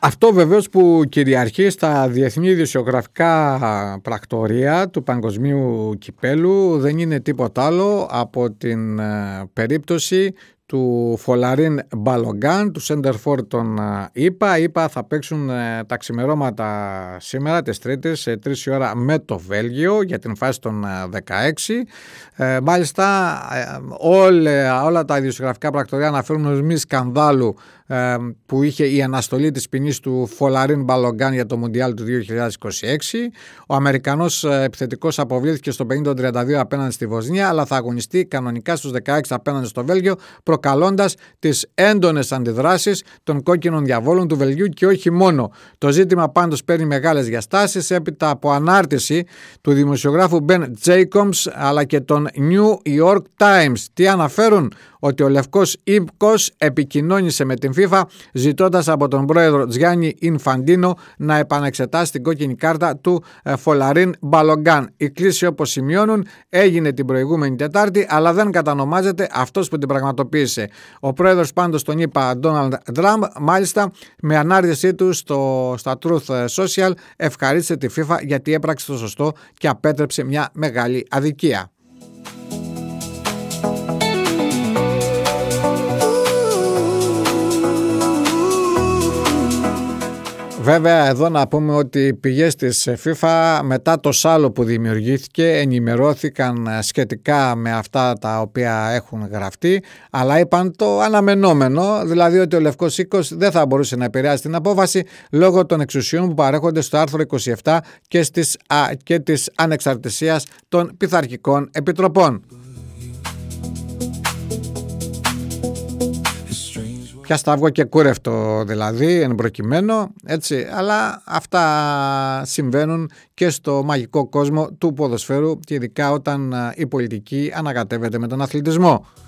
Αυτό βεβαίως που κυριαρχεί στα διεθνή ειδησιογραφικά πρακτορία του παγκοσμίου κυπέλου δεν είναι τίποτα άλλο από την περίπτωση του Φολαρίν Μπαλογκάν, του Σέντερφορ των ΗΠΑ. Οι ΗΠΑ θα παίξουν τα ξημερώματα σήμερα, τις Τρίτες, σε 3 η ώρα με το Βέλγιο για την φάση των 16. Μάλιστα όλα τα ειδησιογραφικά πρακτορία αναφέρουν ως μη σκανδάλου που είχε η αναστολή της ποινής του Φολαρίν Μπαλογκάν για το Μουντιάλ του 2026. Ο Αμερικανός επιθετικός αποβλήθηκε στο 50-32 απέναντι στη Βοσνία, αλλά θα αγωνιστεί κανονικά στους 16 απέναντι στο Βέλγιο, προκαλώντας τις έντονες αντιδράσεις των κόκκινων διαβόλων του Βελγίου και όχι μόνο. Το ζήτημα πάντως παίρνει μεγάλες διαστάσεις έπειτα από ανάρτηση του δημοσιογράφου Ben Jacobs αλλά και των New York Times. Τι αναφέρουν? Ότι ο Λευκός Οίκος επικοινώνησε με την FIFA ζητώντας από τον πρόεδρο Τζιάννη Ινφαντίνο να επανεξετάσει την κόκκινη κάρτα του Φολαρίν Μπαλογκάν. Η κλήση, όπως σημειώνουν, έγινε την προηγούμενη Τετάρτη, αλλά δεν κατανομάζεται αυτός που την πραγματοποίησε. Ο πρόεδρος πάντως τον είπα Ντόναλντ Τραμπ, μάλιστα με ανάρτησή του στα Truth Social ευχαρίστησε τη FIFA γιατί έπραξε το σωστό και απέτρεψε μια μεγάλη αδικία. Βέβαια εδώ να πούμε ότι οι πηγές της FIFA μετά το σάλο που δημιουργήθηκε ενημερώθηκαν σχετικά με αυτά τα οποία έχουν γραφτεί, αλλά είπαν το αναμενόμενο, δηλαδή ότι ο Λευκός Οίκος δεν θα μπορούσε να επηρεάσει την απόφαση λόγω των εξουσιών που παρέχονται στο άρθρο 27 και της ανεξαρτησίας των πειθαρχικών επιτροπών. Πια σταυγό και κούρευτο δηλαδή εν προκειμένου, έτσι, αλλά αυτά συμβαίνουν και στο μαγικό κόσμο του ποδοσφαίρου και ειδικά όταν η πολιτική ανακατεύεται με τον αθλητισμό.